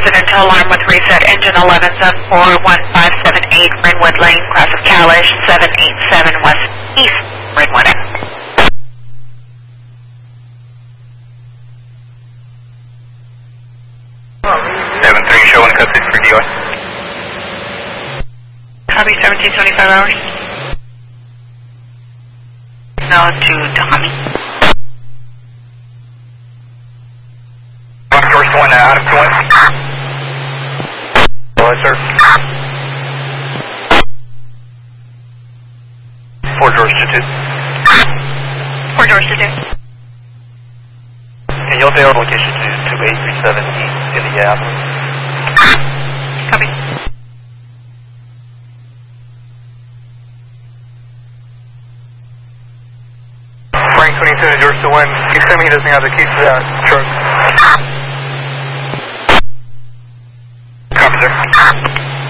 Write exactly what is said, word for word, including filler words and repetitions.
residential alarm with reset. Engine eleven seven four one five seven eight, Brynwood Lane, class of Kalish, seven eight seven West East, Brynwood. seven three, showing custody for D O I. Copy, seventeen twenty-five hours. No, to Tommy. One George to one, uh, Adam to one. Hello, sir. Four George to two. Four George to two. Can you update our location to two eight three seven East Indianapolis? Copy. Frank twenty-two to George to one. He's telling me he doesn't have the keys to that truck. Copy, sir.